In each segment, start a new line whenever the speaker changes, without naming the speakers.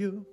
you.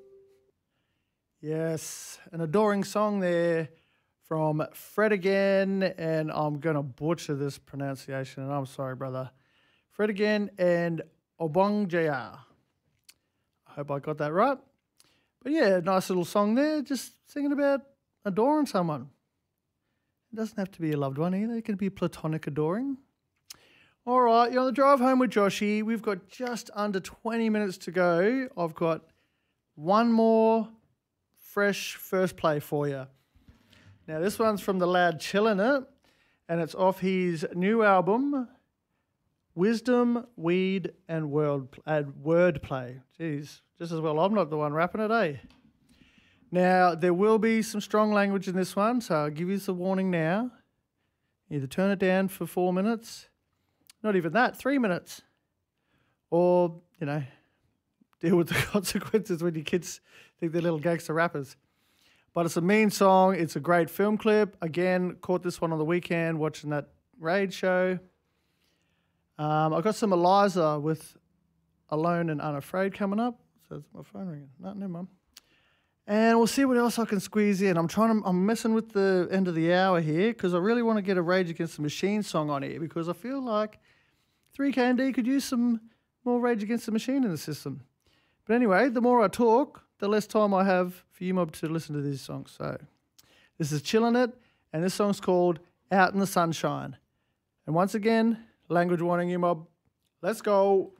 Yes, an adoring song there from Fred Again, and I'm going to butcher this pronunciation, and I'm sorry, brother. Fred Again and Obongjaya. I hope I got that right. But yeah, nice little song there, just singing about adoring someone. It doesn't have to be a loved one either. It can be platonic adoring. All right, you're on the drive home with Joshy. We've got just under 20 minutes to go. I've got one more fresh first play for you. Now, this one's from the lad Chillin' It, and it's off his new album, Wisdom, Weed, and Wordplay. Jeez, just as well I'm not the one rapping it, eh? Now, there will be some strong language in this one, so I'll give you the warning now. Either turn it down for 4 minutes, not even that, 3 minutes, or, deal with the consequences when your kids think they're little gangster rappers. But it's a mean song. It's a great film clip. Again, caught this one on the weekend watching that Raid show. I've got some Eliza with Alone and Unafraid coming up. So it's my phone ringing. No, never mind. And we'll see what else I can squeeze in. I'm messing with the end of the hour here because I really want to get a Rage Against the Machine song on here because I feel like 3KD could use some more Rage Against the Machine in the system. But anyway, the more I talk, the less time I have for you mob to listen to these songs. So this is Chillin' It, and this song's called Out in the Sunshine. And once again, language warning, you mob. Let's go.